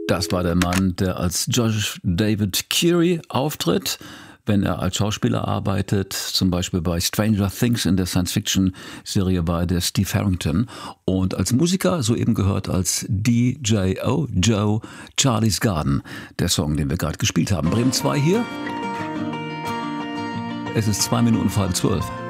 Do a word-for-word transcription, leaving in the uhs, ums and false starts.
Das war der Mann, der als Josh David Curie auftritt, wenn er als Schauspieler arbeitet, zum Beispiel bei Stranger Things in der Science-Fiction-Serie bei der Steve Harrington. Und als Musiker, soeben gehört als D J O Joe, Charlie's Garden, der Song, den wir gerade gespielt haben. Bremen zwei hier. Es ist zwei Minuten vor halb zwölf.